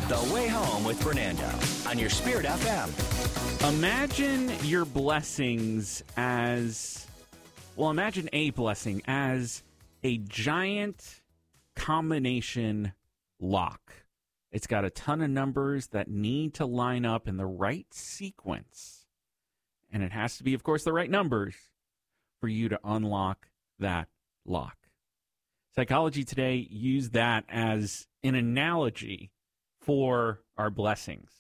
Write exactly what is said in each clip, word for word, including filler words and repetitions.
The Way Home with Fernando on your Spirit F M. Imagine your blessings as, well, imagine a blessing as a giant combination lock. It's got a ton of numbers that need to line up in the right sequence. And it has to be, of course, the right numbers for you to unlock that lock. Psychology Today used that as an analogy for our blessings.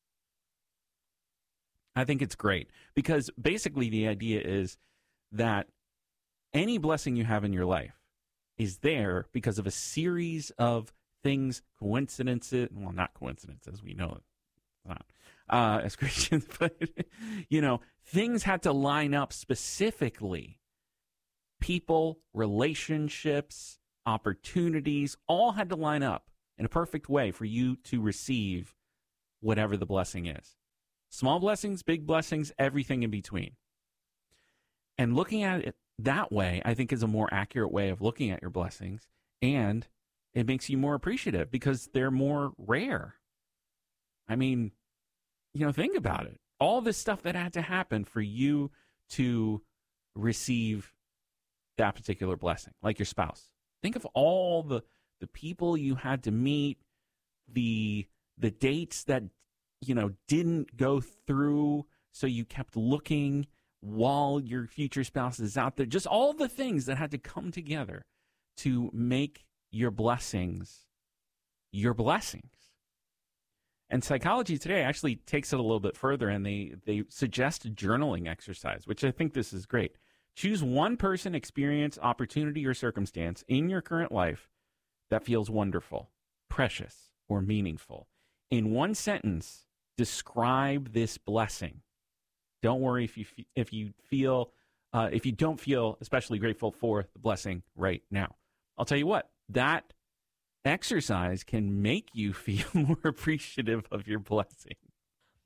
I think it's great because basically the idea is that any blessing you have in your life is there because of a series of things, coincidences, well, not coincidences, we know it, not, uh, as Christians, but, you know, things had to line up specifically. People, relationships, opportunities, all had to line up in a perfect way for you to receive whatever the blessing is. Small blessings, big blessings, everything in between. And looking at it that way, I think, is a more accurate way of looking at your blessings, and it makes you more appreciative because they're more rare. I mean, you know, think about it. All this stuff that had to happen for you to receive that particular blessing, like your spouse. Think of all the the people you had to meet, the the dates that, you know, didn't go through, so you kept looking while your future spouse is out there. Just all the things that had to come together to make your blessings your blessings. And Psychology Today actually takes it a little bit further, and they, they suggest a journaling exercise, which I think this is great. Choose one person, experience, opportunity, or circumstance in your current life that feels wonderful, precious, or meaningful. In one sentence, describe this blessing. Don't worry if you if you feel uh, if you don't feel especially grateful for the blessing right now. I'll tell you what, that exercise can make you feel more appreciative of your blessing.